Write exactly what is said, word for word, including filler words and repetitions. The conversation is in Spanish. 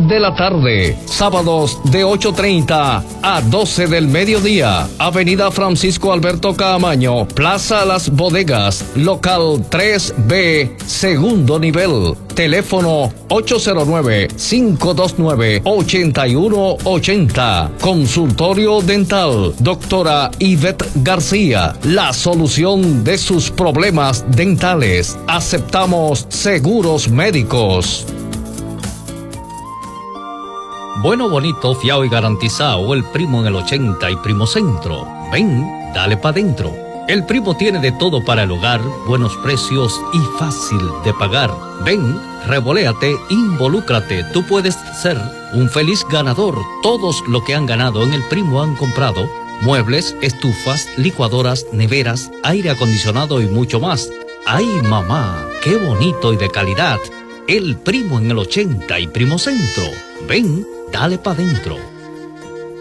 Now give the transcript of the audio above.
de la tarde, sábados de ocho treinta a doce del mediodía. Avenida Francisco Alberto Caamaño, Plaza Las Bodegas, local tres B, segundo nivel. Teléfono ocho cero nueve, cinco dos nueve, ocho uno ocho cero. Consultorio Dental, doctora Ivette García, la solución de sus problemas dentales. Aceptamos seguros médicos. Bueno, bonito, fiao y garantizado, el primo en el ochenta y Primo Centro. Ven, dale pa' dentro. El primo tiene de todo para el hogar, buenos precios y fácil de pagar. Ven, revoléate, involúcrate. Tú puedes ser un feliz ganador. Todos lo que han ganado en el primo han comprado muebles, estufas, licuadoras, neveras, aire acondicionado y mucho más. ¡Ay, mamá! ¡Qué bonito y de calidad! El primo en el ochenta y Primo Centro. Ven, dale pa' dentro.